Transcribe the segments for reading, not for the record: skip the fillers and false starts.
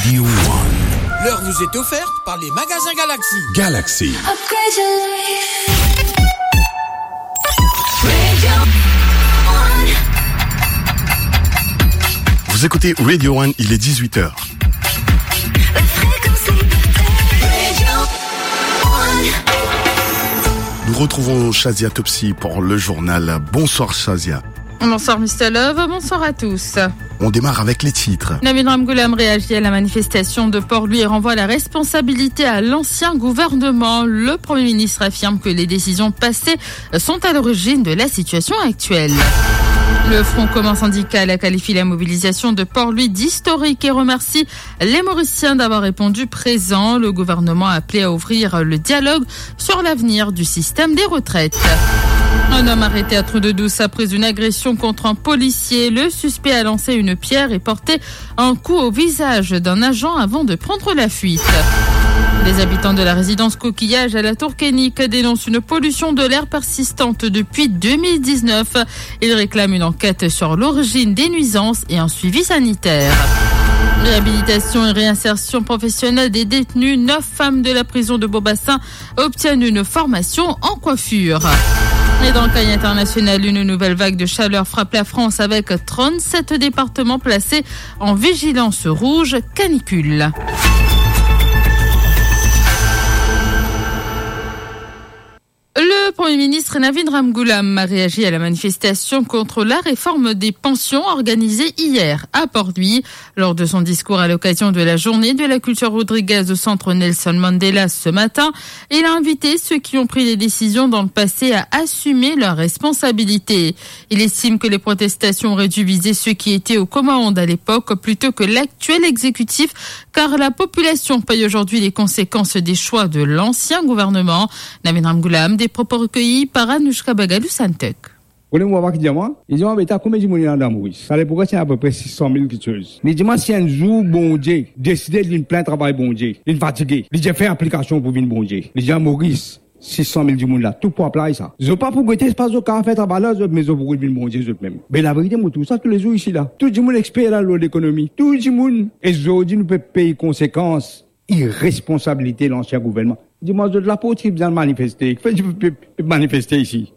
Radio One. L'heure vous est offerte par les magasins Galaxy. Galaxy. Upgrade your life. Vous écoutez Radio One, il est 18h. Nous retrouvons Shazia Topsy pour le journal. Bonsoir Shazia. Bonsoir Mr. Love, bonsoir à tous. On démarre avec les titres. Navin Ramgoolam réagit à la manifestation de Port-Louis et renvoie la responsabilité à l'ancien gouvernement. Le Premier ministre affirme que les décisions passées sont à l'origine de la situation actuelle. Le Front commun syndical a qualifié la mobilisation de Port-Louis d'historique et remercie les Mauriciens d'avoir répondu présent. Le gouvernement a appelé à ouvrir le dialogue sur l'avenir du système des retraites. Un homme arrêté à Trou-de-Douce après une agression contre un policier. Le suspect a lancé une pierre et porté un coup au visage d'un agent avant de prendre la fuite. Les habitants de la résidence Coquillage à la Tour-Kénique dénoncent une pollution de l'air persistante depuis 2019. Ils réclament une enquête sur l'origine des nuisances et un suivi sanitaire. Réhabilitation et réinsertion professionnelle des détenus. 9 femmes de la prison de Beaubassin obtiennent une formation en coiffure. Et dans le cas international, une nouvelle vague de chaleur frappe la France avec 37 départements placés en vigilance rouge canicule. Le Premier ministre Navin Ramgoolam a réagi à la manifestation contre la réforme des pensions organisée hier à Port-Louis. Lors de son discours à l'occasion de la journée de la culture Rodriguez au centre Nelson Mandela ce matin, il a invité ceux qui ont pris des décisions dans le passé à assumer leurs responsabilités. Il estime que les protestations auraient dû viser ceux qui étaient aux commandes à l'époque plutôt que l'actuel exécutif, car la population paye aujourd'hui les conséquences des choix de l'ancien gouvernement. Navin Ramgoolam, des propos recueillis par Anushka Bagalou-Santek. Ils ont été combien de monde dans Maurice? Ça pourquoi c'est à peu près 600 000 quelque chose. Les dimanches, si un jour, bon Dieu, décidé d'une plein travail, bon Dieu, d'une fatigué, ils ont fait application pour venir bon Dieu. Les gens Maurice, 600 000 du monde là, tout pour appeler ça. Ils n'ont pas pour goûter, c'est pas ce qu'on a fait travail là, mais ils ont pour venir bon Dieu, eux-mêmes. Mais la vérité, moi, tout ça, tous les jours ici là. Tout le monde expert dans l'économie. Tout le monde. Et aujourd'hui, nous pouvons payer conséquences, irresponsabilité de l'ancien gouvernement. Dis-moi, de la politique bien manifester. Je peux manifester ici.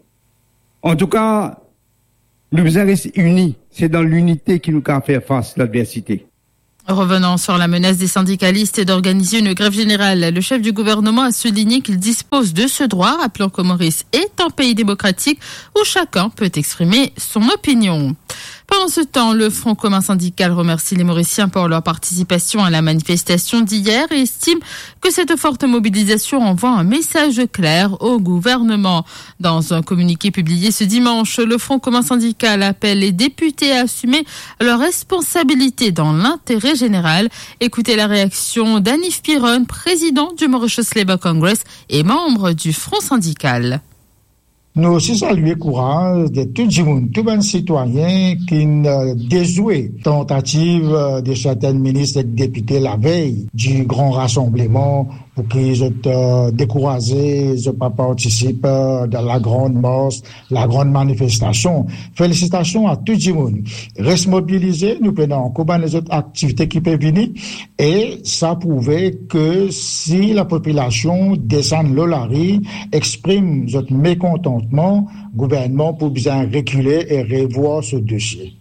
En tout cas, nous devons rester unis. C'est dans l'unité qui nous peut faire face à l'adversité. Revenant sur la menace des syndicalistes d'organiser une grève générale, le chef du gouvernement a souligné qu'il dispose de ce droit, rappelant que Maurice est un pays démocratique où chacun peut exprimer son opinion. Pendant ce temps, le Front commun syndical remercie les Mauriciens pour leur participation à la manifestation d'hier et estime que cette forte mobilisation envoie un message clair au gouvernement. Dans un communiqué publié ce dimanche, le Front commun syndical appelle les députés à assumer leurs responsabilités dans l'intérêt général. Écoutez la réaction d'Anif Piron, président du Mauritius Labour Congress et membre du Front syndical. Nous aussi saluons le courage de tout le monde, tout les citoyens qui déjouaient tentative de certains ministres et députés la veille du grand rassemblement pour qu'ils soient découragés, ils ne pas participent dans la grande marche, la grande manifestation. Félicitations à tout le monde. Reste mobilisé, nous prenons en compte les autres activités qui peuvent venir et ça prouvait que si la population descend l'olari, exprime notre mécontentement, le gouvernement peut bien reculer et revoir ce dossier.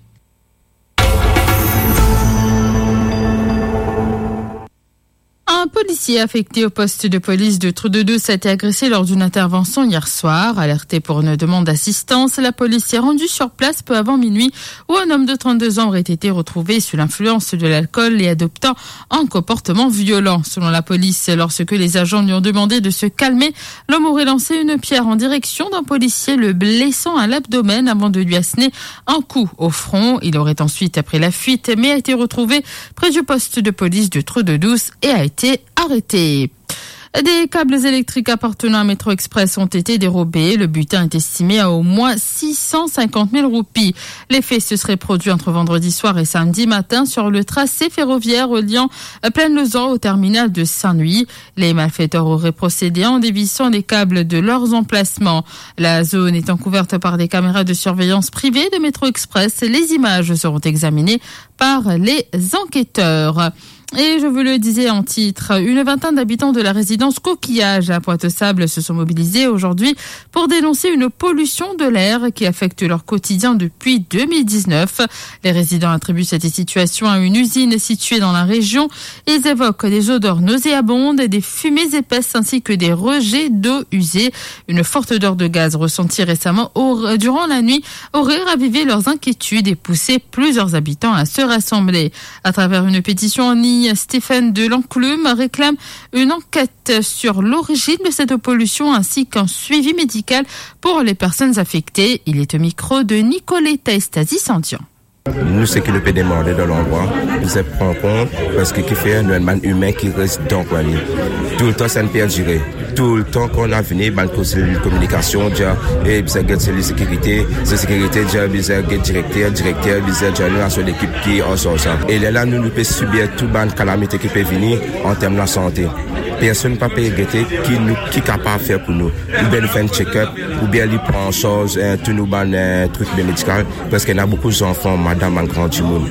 Un policier affecté au poste de police de Trou-de-Douce a été agressé lors d'une intervention hier soir. Alerté pour une demande d'assistance, la police est rendue sur place peu avant minuit où un homme de 32 ans aurait été retrouvé sous l'influence de l'alcool et adoptant un comportement violent. Selon la police, lorsque les agents lui ont demandé de se calmer, l'homme aurait lancé une pierre en direction d'un policier, le blessant à l'abdomen avant de lui asséner un coup au front. Il aurait ensuite pris la fuite mais a été retrouvé près du poste de police de Trou-de-Douce et a été arrêté. Des câbles électriques appartenant à Métro Express ont été dérobés. Le butin est estimé à au moins 650 000 roupies. Les faits se seraient produits entre vendredi soir et samedi matin sur le tracé ferroviaire reliant Plaine-Lezan au terminal de Saint-Louis. Les malfaiteurs auraient procédé en dévissant les câbles de leurs emplacements. La zone étant couverte par des caméras de surveillance privées de Métro Express, les images seront examinées par les enquêteurs. Et je vous le disais en titre, une vingtaine d'habitants de la résidence Coquillage à Pointe-Sable se sont mobilisés aujourd'hui pour dénoncer une pollution de l'air qui affecte leur quotidien depuis 2019. Les résidents attribuent cette situation à une usine située dans la région. Ils évoquent des odeurs nauséabondes et des fumées épaisses ainsi que des rejets d'eau usée. Une forte odeur de gaz ressentie récemment durant la nuit aurait ravivé leurs inquiétudes et poussé plusieurs habitants à se rassembler. À travers une pétition en ligne, Stéphane de l'Enclume réclame une enquête sur l'origine de cette pollution ainsi qu'un suivi médical pour les personnes affectées. Il est au micro de Nicoletta Estasi-Santian. Nous, ce que le peut demander dans l'endroit, nous se prend compte parce que qui fait un élément humain qui reste dans quoi. Tout le temps, ça ne peut durer. Tout le temps qu'on a venu, ban cause de communication, déjà, et bisa get la sécurité, déjà, bisa get directeur, bisa déjà sur l'équipe qui en sort ça. Et là, nous pouvons subir toute ban calamité qui peut venir en termes de la santé. Personne ne peut pas guetter qui est capable de faire pour nous. Ou bien nous faire un check-up, ou bien lui prendre en charge tous nos trucs médicaux, parce qu'il y a beaucoup d'enfants, madame, en grand du monde.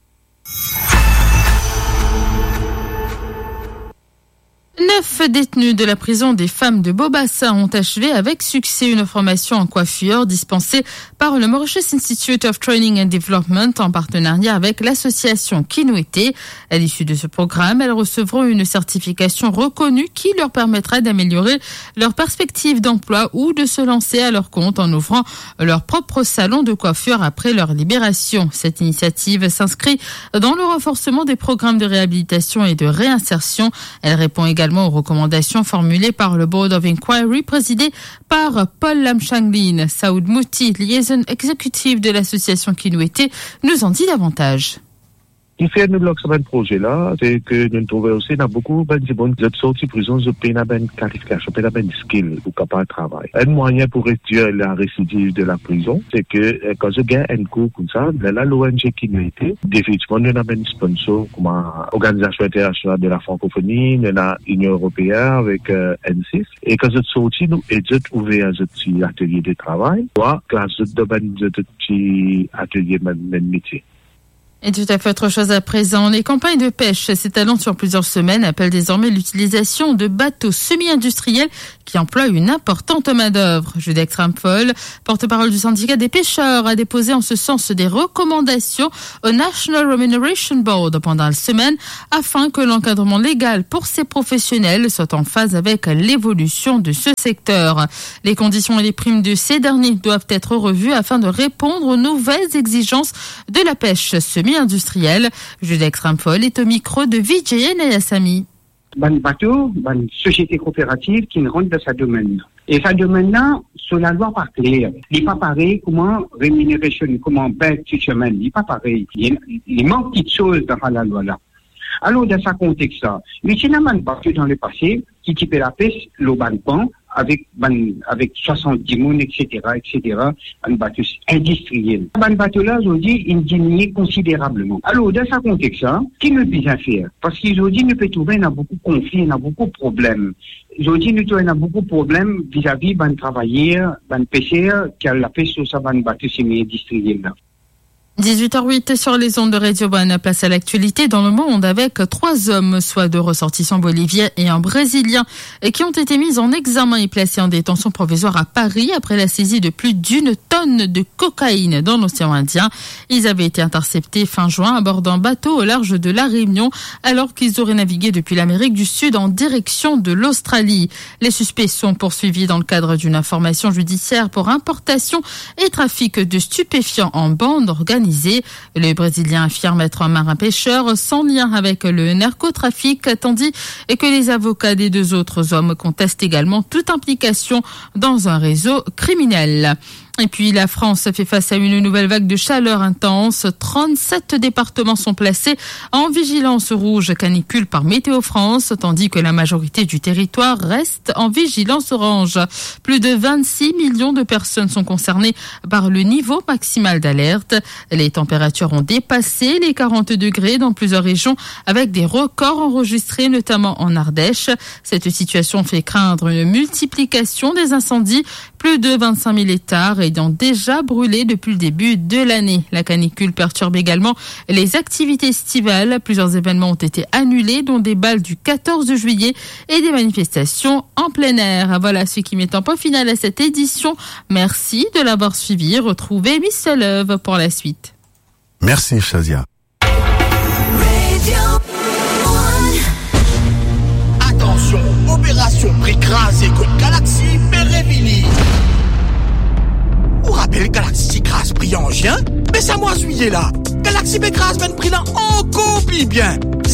9 détenus de la prison des femmes de Bobassa ont achevé avec succès une formation en coiffure dispensée par le Mauritius Institute of Training and Development en partenariat avec l'association Kinouété. À l'issue de ce programme, elles recevront une certification reconnue qui leur permettra d'améliorer leur perspective d'emploi ou de se lancer à leur compte en ouvrant leur propre salon de coiffure après leur libération. Cette initiative s'inscrit dans le renforcement des programmes de réhabilitation et de réinsertion. Elle répond également aux recommandations formulées par le Board of Inquiry présidé par Paul Lamchanglin. Saoud Mouti, liaison exécutive de l'association Kinouété, nous en dit davantage. Ce qui fait nous bloquer ce projet-là, c'est que nous trouvons aussi dans beaucoup de gens qui sont sortis de prison, ils ont une qualification, une skill pour capable travailler. Un moyen pour réduire la récidive de la prison, c'est que quand je gagne un cours comme ça, là, l'ONG Kinouété, définitivement, nous avons un sponsor comme Organisation internationale de la francophonie, nous avons l'Union européenne avec N6. Et quand je suis sorti, nous avons ouvert un petit atelier de travail, soit classe de petit atelier de métier. Et tout à fait autre chose à présent. Les campagnes de pêche s'étalant sur plusieurs semaines appellent désormais l'utilisation de bateaux semi-industriels qui emploient une importante main-d'œuvre. Judex Ramphol, porte-parole du syndicat des pêcheurs, a déposé en ce sens des recommandations au National Remuneration Board pendant la semaine afin que l'encadrement légal pour ces professionnels soit en phase avec l'évolution de ce secteur. Les conditions et les primes de ces derniers doivent être revues afin de répondre aux nouvelles exigences de la pêche semi-industrielle. Judex Ramphol est au micro de Vijay Nayasami. Ban bateau, ban société coopérative qui rentre dans sa domaine. Et sa domaine-là, sur la loi pas claire. Il n'est pas pareil comment rémunération, comment bête toute semaine. Il n'est pas pareil. Il manque de petites choses dans la loi-là. Alors, dans ce contexte-là, mais c'est un bateau dans le passé qui typait la pêche, le banpan, avec 70 mounes, etc., un bateau industriel. Un bateau là, aujourd'hui, il diminue considérablement. Alors, dans ce contexte-là, qui ne peut bien faire? Parce qu'aujourd'hui, nous peut trouver, il y a beaucoup de conflits, il y a beaucoup de problèmes. Aujourd'hui, nous avons beaucoup de problèmes vis-à-vis d'un travailleur, d'un pêcheur, qui a la pêche sur ça, un bateau semi-industriel là. 18h08 sur les ondes de Radio One, place à l'actualité dans le monde avec 3 hommes, soit 2 ressortissants boliviens et un brésilien, qui ont été mis en examen et placés en détention provisoire à Paris après la saisie de plus d'1 tonne de cocaïne dans l'océan Indien. Ils avaient été interceptés fin juin à bord d'un bateau au large de La Réunion alors qu'ils auraient navigué depuis l'Amérique du Sud en direction de l'Australie. Les suspects sont poursuivis dans le cadre d'une information judiciaire pour importation et trafic de stupéfiants en bande organisée. Le Brésilien affirme être un marin pêcheur sans lien avec le narcotrafic, tandis que les avocats des 2 autres hommes contestent également toute implication dans un réseau criminel. Et puis la France fait face à une nouvelle vague de chaleur intense. 37 départements sont placés en vigilance rouge canicule par Météo France, tandis que la majorité du territoire reste en vigilance orange. Plus de 26 millions de personnes sont concernées par le niveau maximal d'alerte. Les températures ont dépassé les 40 degrés dans plusieurs régions avec des records enregistrés notamment en Ardèche. Cette situation fait craindre une multiplication des incendies. Plus de 25 000 hectares ayant déjà brûlé depuis le début de l'année. La canicule perturbe également les activités estivales. Plusieurs événements ont été annulés, dont des bals du 14 juillet et des manifestations en plein air. Voilà ce qui met un point final à cette édition. Merci de l'avoir suivi. Retrouvez Miss Love pour la suite. Merci, Shazia. Attention, opération Bricrase et Côte Galaxy Pérévini. Vous rappelez Galaxy Crasse brillant chien? Mais ça moi juillet là. Galaxy Pécrase ben brillant en copie bien.